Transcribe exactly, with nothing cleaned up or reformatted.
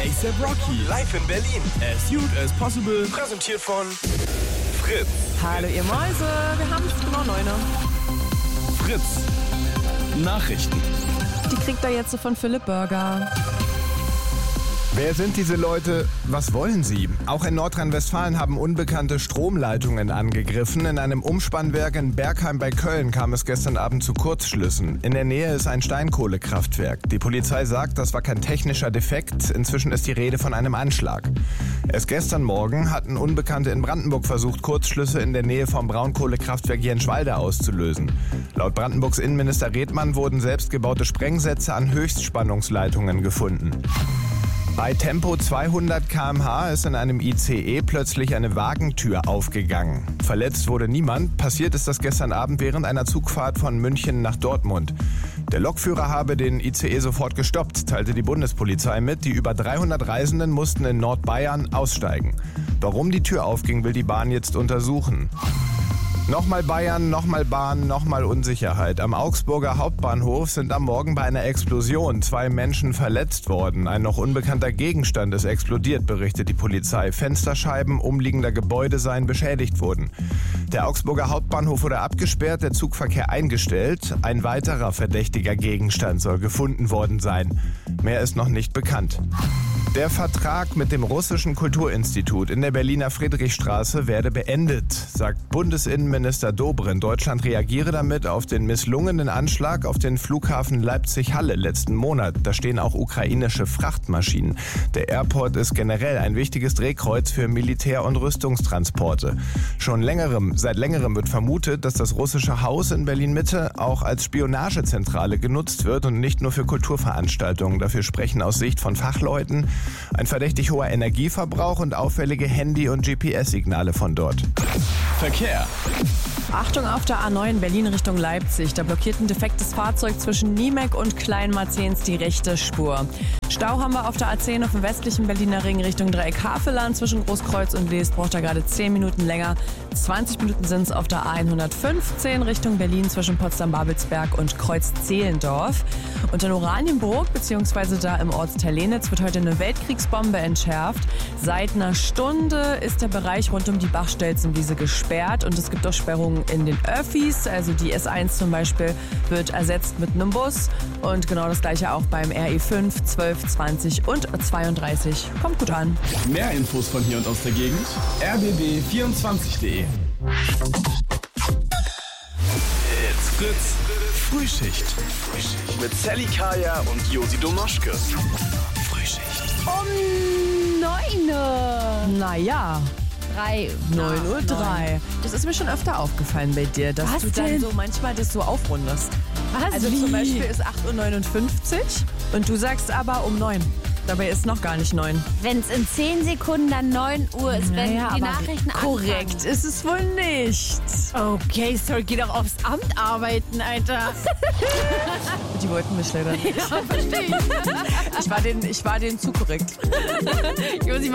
A$ap Rocky. Live in Berlin. As Youth as Possible. Präsentiert von Fritz. Hallo ihr Mäuse, wir haben es genau neun. Fritz. Nachrichten. Die kriegt ihr jetzt von Philipp Burger. Wer sind diese Leute? Was wollen sie? Auch in Nordrhein-Westfalen haben unbekannte Stromleitungen angegriffen. In einem Umspannwerk in Bergheim bei Köln kam es gestern Abend zu Kurzschlüssen. In der Nähe ist ein Steinkohlekraftwerk. Die Polizei sagt, das war kein technischer Defekt. Inzwischen ist die Rede von einem Anschlag. Erst gestern Morgen hatten Unbekannte in Brandenburg versucht, Kurzschlüsse in der Nähe vom Braunkohlekraftwerk Jenschwalde auszulösen. Laut Brandenburgs Innenminister Redmann wurden selbstgebaute Sprengsätze an Höchstspannungsleitungen gefunden. Bei Tempo zweihundert Kilometer pro Stunde ist in einem I C E plötzlich eine Wagentür aufgegangen. Verletzt wurde niemand. Passiert ist das gestern Abend während einer Zugfahrt von München nach Dortmund. Der Lokführer habe den I C E sofort gestoppt, teilte die Bundespolizei mit. Die über dreihundert Reisenden mussten in Nordbayern aussteigen. Warum die Tür aufging, will die Bahn jetzt untersuchen. Nochmal Bayern, nochmal Bahn, nochmal Unsicherheit. Am Augsburger Hauptbahnhof sind am Morgen bei einer Explosion zwei Menschen verletzt worden. Ein noch unbekannter Gegenstand ist explodiert, berichtet die Polizei. Fensterscheiben umliegender Gebäude seien beschädigt worden. Der Augsburger Hauptbahnhof wurde abgesperrt, der Zugverkehr eingestellt. Ein weiterer verdächtiger Gegenstand soll gefunden worden sein. Mehr ist noch nicht bekannt. Der Vertrag mit dem russischen Kulturinstitut in der Berliner Friedrichstraße werde beendet, sagt Bundesinnenminister Dobrindt. Deutschland reagiere damit auf den misslungenen Anschlag auf den Flughafen Leipzig-Halle letzten Monat. Da stehen auch ukrainische Frachtmaschinen. Der Airport ist generell ein wichtiges Drehkreuz für Militär- und Rüstungstransporte. Schon längerem, seit längerem wird vermutet, dass das russische Haus in Berlin-Mitte auch als Spionagezentrale genutzt wird und nicht nur für Kulturveranstaltungen. Dafür sprechen aus Sicht von Fachleuten ein verdächtig hoher Energieverbrauch und auffällige Handy- und G P S-Signale von dort. Verkehr. Achtung auf der A neun Berlin Richtung Leipzig. Da blockiert ein defektes Fahrzeug zwischen Niemek und Kleinmarzens die rechte Spur. Stau haben wir auf der A zehn auf dem westlichen Berliner Ring Richtung Dreieck-Havelland. Zwischen Großkreuz und Lees braucht er gerade zehn Minuten länger. zwanzig Minuten sind es auf der A hundertfünfzehn Richtung Berlin zwischen Potsdam-Babelsberg und Kreuz-Zehlendorf. Und in Oranienburg bzw. da im Ortsteil Lenitz wird heute eine Weltkriegsbombe entschärft. Seit einer Stunde ist der Bereich rund um die Bachstelzenwiese gesperrt und es gibt auch Sperrungen in den Öffis. Also die S eins zum Beispiel wird ersetzt mit einem Bus und genau das gleiche auch beim R E fünf, zwölf, zwanzig und zweiunddreißig. Kommt gut an. Mehr Infos von hier und aus der Gegend. r b b vierundzwanzig punkt de. It's Fritz. Frühschicht. Mit Sally Kaya und Josi Domoschke. Frühschicht. Um neun Uhr. Naja, Drei. neun Uhr drei. Das ist mir schon öfter aufgefallen bei dir, dass Was du dann denn? so manchmal das so aufrundest. Was? Also Wie? zum Beispiel ist acht Uhr neunundfünfzig und du sagst aber um neun. Dabei ist noch gar nicht neun. Wenn es in zehn Sekunden dann neun Uhr ist, wenn Naja, die aber Nachrichten korrekt anfangen. ist es wohl nicht. Okay, sorry, geh doch aufs Amt arbeiten, Alter. Die wollten mich leider nicht. Ja, verstehe ich. Ich war denen, ich war denen zu korrekt. Josi,